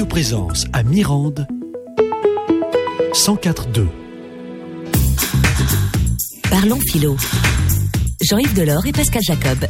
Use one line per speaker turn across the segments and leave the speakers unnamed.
Radio Présence à Mirande, 104.2.
Parlons philo. Jean-Yves Delors et Pascal Jacob.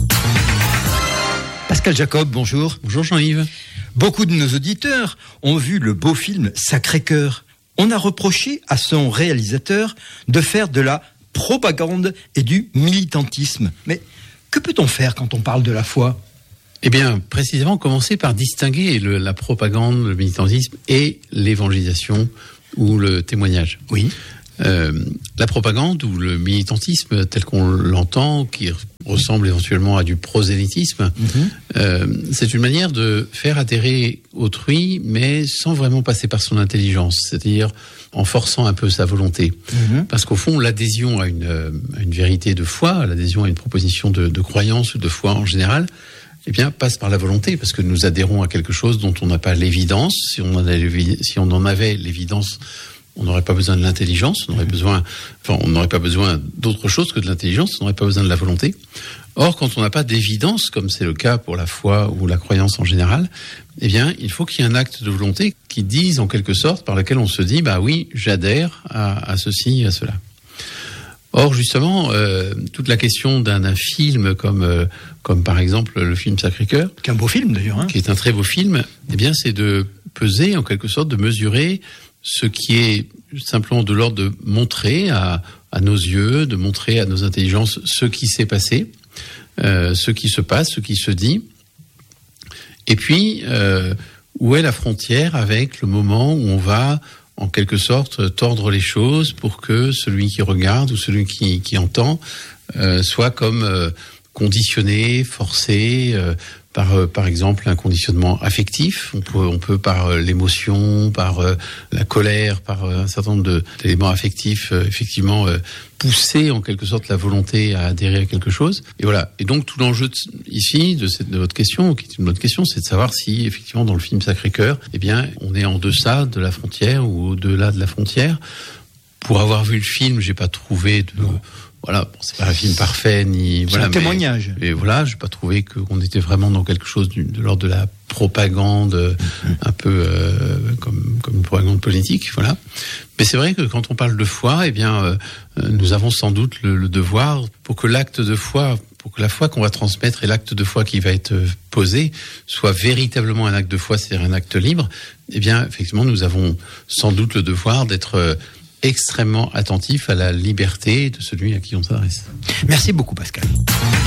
Pascal Jacob, bonjour.
Bonjour Jean-Yves.
Beaucoup de nos auditeurs ont vu le beau film Sacré-Cœur. On a reproché à son réalisateur de faire de la propagande et du militantisme. Mais que peut-on faire quand on parle de la foi ?
Eh bien, précisément, commencer par distinguer la propagande, le militantisme et l'évangélisation ou le témoignage.
Oui.
La propagande ou le militantisme tel qu'on l'entend, qui ressemble éventuellement à du prosélytisme, c'est une manière de faire adhérer autrui, mais sans vraiment passer par son intelligence, c'est-à-dire en forçant un peu sa volonté. Parce qu'au fond, l'adhésion à une vérité de foi, l'adhésion à une proposition de croyance ou de foi en général, eh bien, passe par la volonté, parce que nous adhérons à quelque chose dont on n'a pas l'évidence. Si on en avait l'évidence, on n'aurait pas besoin de l'intelligence, on n'aurait pas besoin d'autre chose que de l'intelligence, on n'aurait pas besoin de la volonté. Or, quand on n'a pas d'évidence, comme c'est le cas pour la foi ou la croyance en général, eh bien, il faut qu'il y ait un acte de volonté qui dise, en quelque sorte, par lequel on se dit, bah oui, j'adhère à ceci, à cela. Or, justement, toute la question d'un film comme par exemple le film Sacré-Cœur,
qui est un beau film d'ailleurs,
qui est un très beau film, eh bien, c'est de peser, en quelque sorte, de mesurer ce qui est simplement de l'ordre de montrer à nos yeux, de montrer à nos intelligences ce qui s'est passé, ce qui se passe, ce qui se dit. Et puis, où est la frontière avec le moment où on va, en quelque sorte, tordre les choses pour que celui qui regarde ou celui qui entend soit comme conditionné, forcé, par exemple un conditionnement affectif. On peut par l'émotion, par la colère, par un certain nombre d'éléments affectifs, effectivement pousser en quelque sorte la volonté à adhérer à quelque chose. Et voilà. Et donc tout l'enjeu ici de votre question, qui est une bonne question, c'est de savoir si effectivement dans le film Sacré-Cœur, eh bien on est en deçà de la frontière ou au-delà de la frontière. Pour avoir vu le film, j'ai pas trouvé de voilà, bon, c'est pas un film parfait ni
c'est un témoignage.
Et voilà, j'ai pas trouvé qu'on était vraiment dans quelque chose de l'ordre de la propagande, un peu comme une propagande politique, voilà. Mais c'est vrai que quand on parle de foi, eh bien, nous avons sans doute le devoir pour que l'acte de foi, pour que la foi qu'on va transmettre et l'acte de foi qui va être posé soit véritablement un acte de foi, c'est-à-dire un acte libre. Eh bien, effectivement, nous avons sans doute le devoir d'être extrêmement attentif à la liberté de celui à qui on s'adresse.
Merci beaucoup, Pascal.